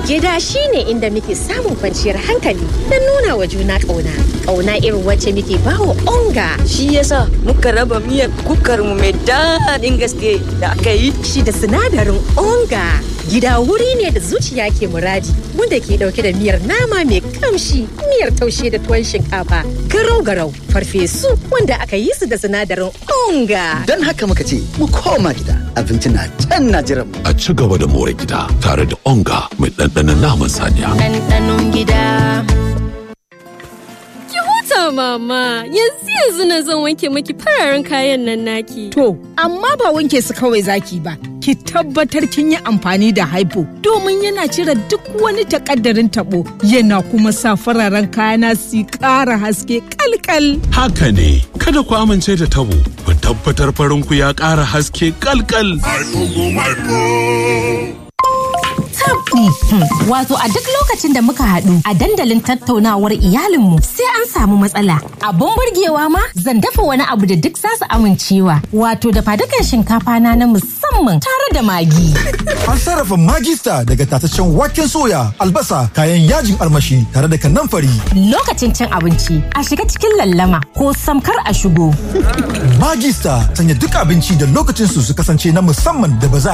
Gida shine inda muke samun kwanciyar hankali don nuna wa juna ƙauna. Ƙauna irin wacce muke bawa onga. Shi yasa muka raba miyar kukar mu mai daɗin gaske da aka yi. Shi da sinadarin onga. Gida wuri ne da zuciya ke muradi, wanda ke ɗauke da miyar nama mai kamshi, miyar taushe da tuwon shinkafa, garau-garau, farfesu wanda aka yi su da sinadarin onga. Don haka muka ce mu koma gida, abinci na can na jiran mu. A ci gaba da more gida tare da onga mai ɗanɗanon naman saniya. Ɗanɗanon gida. Ki huta mama, yanzu na zan wanke maki fararen kayan nan naki. To, amma ba wanke su kawai zaki ba. Ki tabbatar kin yi amfani da Hypo domin yana cire duk wani takaddarin tabo yana kuma sa fararen kayana su ƙara haske kalkal. Haka ne, kada ku amince da tabo, ku tabbatar farin ku ya ƙara haske kalkal. Wato a duk lokacin da muka haɗu a dandalin tattaunawar iyalinmu sai an samu matsala. Abun burgewa ma zan dafa wani abu da duk za su amincewa. Wato da fadukan shinkafa na musamman tare da magi. An sarrafa Magista daga tataccen waken soya, albasa, kayan yajin armashi tare da kanamfari. Lokacin cin abinci a shiga cikin lallama ko samkar a shigo. Magista sanya duk abinci da lokacin su kasance na musamman da ba za